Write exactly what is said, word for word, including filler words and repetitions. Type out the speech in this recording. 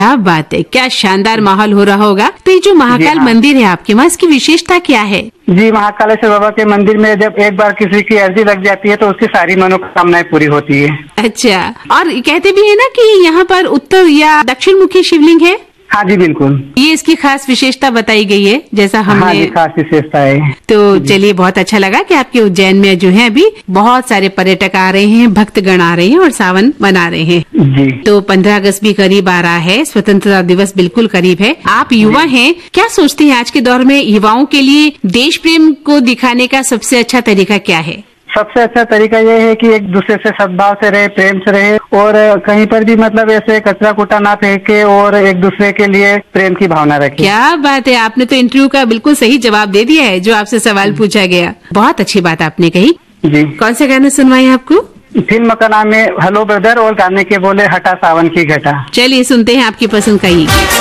क्या बात है, क्या शानदार माहौल हो रहा होगा। तो ये जो महाकाल हाँ। मंदिर है आपके वहाँ, इसकी विशेषता क्या है? जी, महाकालेश्वर बाबा के मंदिर में जब एक बार किसी की अर्जी लग जाती है तो उसकी सारी मनोकामनाएं पूरी होती है। अच्छा, और कहते भी है ना कि यहाँ पर उत्तर या दक्षिण मुखी शिवलिंग है। हाँ जी बिल्कुल, ये इसकी खास विशेषता बताई गई है जैसा हमने। हाँ जी, खास विशेषता है। तो चलिए, बहुत अच्छा लगा कि आपके उज्जैन में जो है अभी बहुत सारे पर्यटक आ रहे हैं, भक्तगण आ रहे हैं और सावन मना रहे हैं। जी, तो पंद्रह अगस्त भी करीब आ रहा है, स्वतंत्रता दिवस बिल्कुल करीब है। आप युवा हैं, क्या सोचते हैं आज के दौर में युवाओं के लिए देश प्रेम को दिखाने का सबसे अच्छा तरीका क्या है? सबसे अच्छा तरीका ये है कि एक दूसरे से सद्भाव से रहे, प्रेम से रहे और कहीं पर भी मतलब ऐसे कचरा कुटा ना फेंके और एक दूसरे के लिए प्रेम की भावना रखे। क्या बात है, आपने तो इंटरव्यू का बिल्कुल सही जवाब दे दिया है जो आपसे सवाल पूछा गया। बहुत अच्छी बात आपने कही। जी, कौन से गाने सुनवाए आपको? फिल्म का नाम है हेलो ब्रदर और गाने के बोले हटा सावन की घटा। चलिए सुनते हैं आपकी पसंद का ही।